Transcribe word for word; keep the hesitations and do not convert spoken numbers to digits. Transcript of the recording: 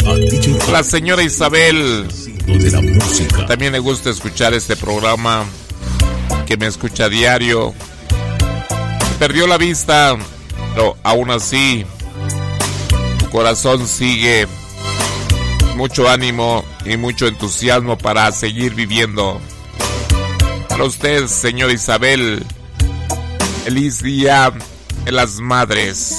La señora Isabel de la música. también le gusta escuchar este programa, que me escucha a diario. Perdió la vista, pero aún así su corazón sigue. Mucho ánimo y mucho entusiasmo para seguir viviendo. Para usted, señora Isabel, feliz día de las madres.